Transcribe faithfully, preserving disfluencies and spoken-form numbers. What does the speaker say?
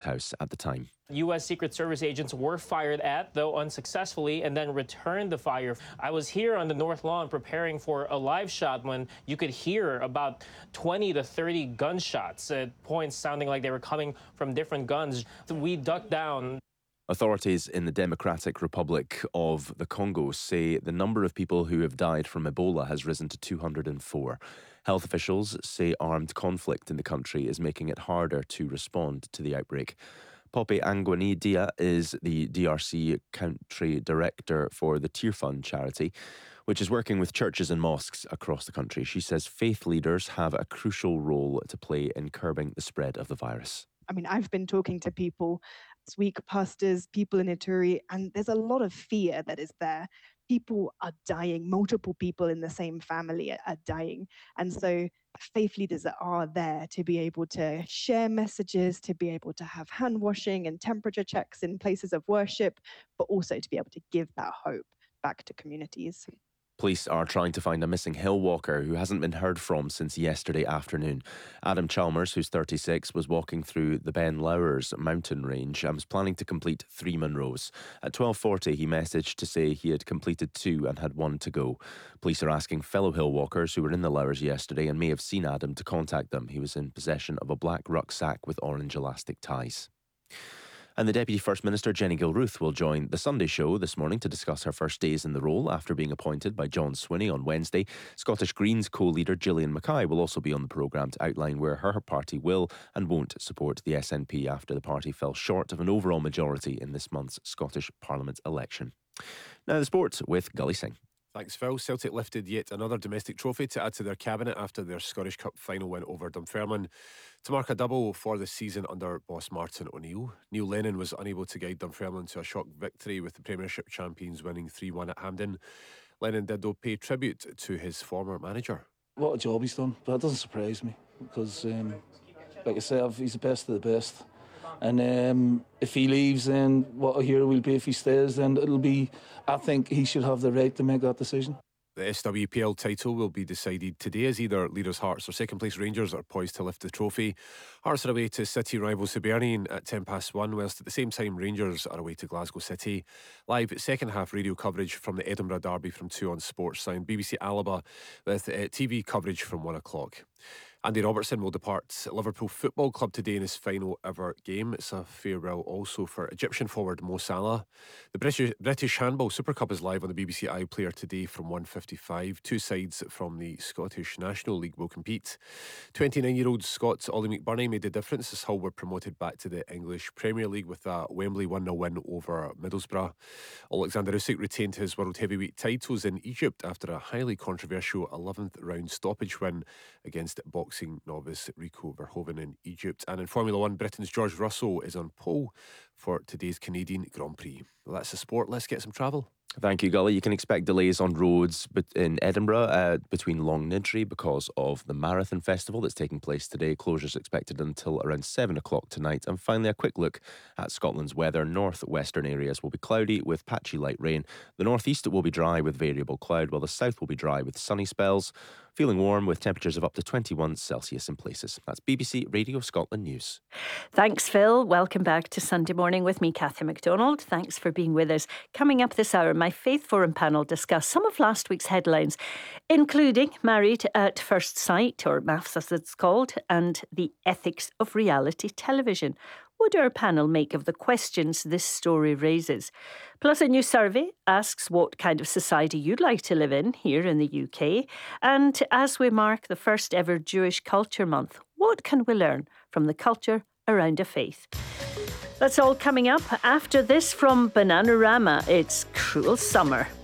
House at the time. U S Secret Service agents were fired at, though unsuccessfully, and then returned the fire. I was here on the North Lawn preparing for a live shot when you could hear about twenty to thirty gunshots at points sounding like they were coming from different guns. We ducked down. Authorities in the Democratic Republic of the Congo say the number of people who have died from Ebola has risen to two hundred four. Health officials say armed conflict in the country is making it harder to respond to the outbreak. Poppy Angwani Dia is the D R C country director for the Tear Fund charity, which is working with churches and mosques across the country. She says faith leaders have a crucial role to play in curbing the spread of the virus. I mean, I've been talking to people this week, pastors, people in Ituri, and there's a lot of fear that is there. People are dying. Multiple people in the same family are dying. And so faith leaders are there to be able to share messages, to be able to have hand washing and temperature checks in places of worship, but also to be able to give that hope back to communities. Police are trying to find a missing hill walker who hasn't been heard from since yesterday afternoon. Adam Chalmers, who's thirty-six, was walking through the Ben Lowers mountain range and was planning to complete three Munros. At twelve forty, he messaged to say he had completed two and had one to go. Police are asking fellow hill walkers who were in the Lowers yesterday and may have seen Adam to contact them. He was in possession of a black rucksack with orange elastic ties. And the Deputy First Minister, Jenny Gilruth, will join The Sunday Show this morning to discuss her first days in the role after being appointed by John Swinney on Wednesday. Scottish Greens co-leader Gillian Mackay will also be on the programme to outline where her party will and won't support the S N P after the party fell short of an overall majority in this month's Scottish Parliament election. Now the sports with Gully Singh. Thanks, Phil. Celtic lifted yet another domestic trophy to add to their cabinet after their Scottish Cup final win over Dunfermline to mark a double for the season under boss Martin O'Neill. Neil Lennon was unable to guide Dunfermline to a shock victory, with the Premiership champions winning three one at Hampden. Lennon did, though, pay tribute to his former manager. What a job he's done, but it doesn't surprise me because, um, like I said, he's the best of the best. And um, if he leaves, then what a hero will be. If he stays, then it'll be, I think he should have the right to make that decision. The S W P L title will be decided today as either leaders Hearts or second place Rangers are poised to lift the trophy. Hearts are away to City rivals Hibernian at ten past one, whilst at the same time Rangers are away to Glasgow City. Live second half radio coverage from the Edinburgh Derby from two on Sportsound. B B C Alaba with uh, T V coverage from one o'clock. Andy Robertson will depart Liverpool Football Club today in his final ever game. It's a farewell also for Egyptian forward Mo Salah. The British British Handball Super Cup is live on the B B C iPlayer today from one fifty-five. Two sides from the Scottish National League will compete. twenty-nine-year-old Scot Ollie McBurney made the difference as Hull were promoted back to the English Premier League with a Wembley one nil win over Middlesbrough. Alexander Usyk retained his world heavyweight titles in Egypt after a highly controversial eleventh round stoppage win against boxing novice Rico Verhoeven in Egypt. And in Formula One, Britain's George Russell is on pole for today's Canadian Grand Prix. Well, that's the sport. Let's get some travel. Thank you, Gully. You can expect delays on roads in Edinburgh uh, between Long Nidri because of the Marathon Festival that's taking place today. Closures expected until around seven o'clock tonight. And finally, a quick look at Scotland's weather. North-western areas will be cloudy with patchy light rain. The northeast will be dry with variable cloud, while the south will be dry with sunny spells. Feeling warm with temperatures of up to twenty-one Celsius in places. That's B B C Radio Scotland News. Thanks, Phil. Welcome back to Sunday Morning with me, Cathy MacDonald. Thanks for being with us. Coming up this hour, my Faith Forum panel discuss some of last week's headlines, including Married at First Sight, or MAFS as it's called, and the ethics of reality television. What do our panel make of the questions this story raises? Plus, a new survey asks what kind of society you'd like to live in here in the U K. And as we mark the first ever Jewish Culture Month, what can we learn from the culture around a faith? That's all coming up after this from Bananarama. It's Cruel Summer.